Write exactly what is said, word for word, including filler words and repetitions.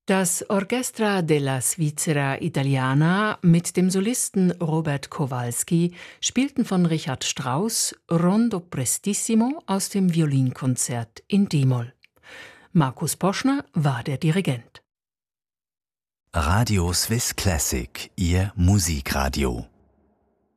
Das Orchestra della Svizzera Italiana mit dem Solisten Robert Kowalski spielten von Richard Strauss Rondo Prestissimo aus dem Violinkonzert in d-Moll. Markus Poschner war der Dirigent. Radio Swiss Classic, Ihr Musikradio.